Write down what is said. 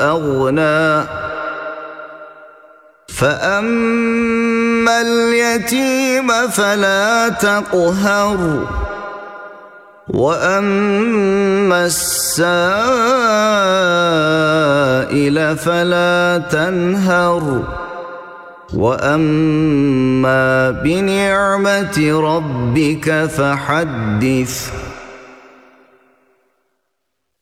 وأغنى فأما اليتيم فلا تقهر وأما السائل فلا تنهر وأما بنعمة ربك فحدث.